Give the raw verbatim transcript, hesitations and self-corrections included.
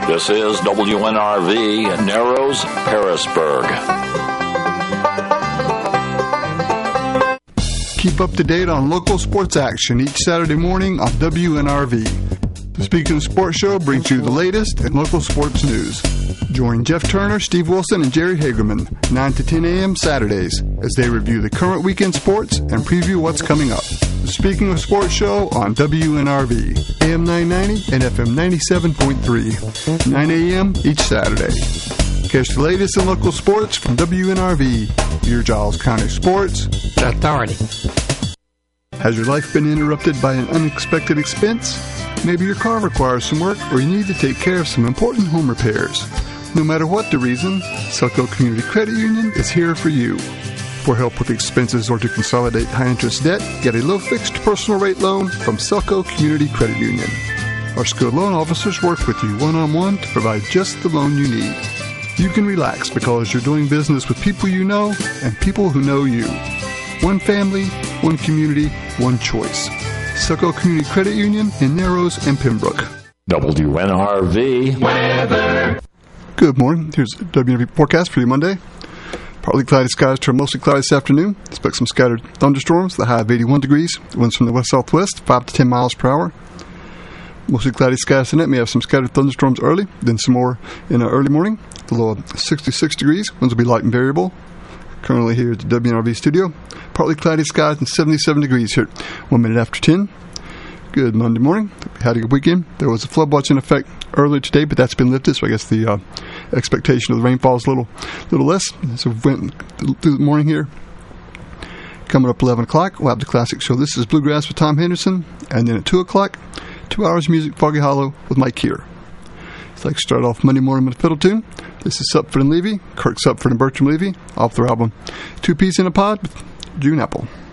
This is W N R V, Narrows, Harrisburg. Keep up to date on local sports action each Saturday morning on W N R V. The Speaking of Sports Show brings you the latest in local sports news. Join Jeff Turner, Steve Wilson, and Jerry Hagerman, nine to ten a.m. Saturdays, as they review the current weekend sports and preview what's coming up. The Speaking of Sports Show on W N R V, A M nine ninety and F M ninety-seven point three, nine a.m. each Saturday. Catch the latest in local sports from W N R V, your Giles County Sports Authority. Has your life been interrupted by an unexpected expense? Maybe your car requires some work, or you need to take care of some important home repairs. No matter what the reason, Selco Community Credit Union is here for you. For help with expenses or to consolidate high-interest debt, get a low-fixed personal rate loan from Selco Community Credit Union. Our skilled loan officers work with you one-on-one to provide just the loan you need. You can relax because you're doing business with people you know and people who know you. One family, one community, one choice. Selco Community Credit Union in Narrows and Pembroke. W N R V weather. Good morning. Here's a W N R V forecast for you Monday. Partly cloudy skies to mostly cloudy this afternoon. Expect some scattered thunderstorms. The high of eighty-one degrees. Winds from the west-southwest, five to ten miles per hour. Mostly cloudy skies tonight. May have some scattered thunderstorms early, then some more in the early morning. The low of sixty-six degrees. Winds will be light and variable. Currently here at the W N R V studio. Partly cloudy skies and seventy-seven degrees here. One minute after ten. Good Monday morning. We had a good weekend. There was a flood watch in effect earlier today, but that's been lifted, so I guess the uh, expectation of the rainfall is a little, little less. So we went through the morning here. Coming up eleven o'clock, we'll have the classic show. This is Bluegrass with Tom Henderson. And then at two o'clock, two hours of music, Foggy Hollow with Mike Keir. I'd like to start off Monday morning with a fiddle tune. This is Supford and Levy, Kirk Supford and Bertram Levy, off their album Two Peas in a Pod with June Apple.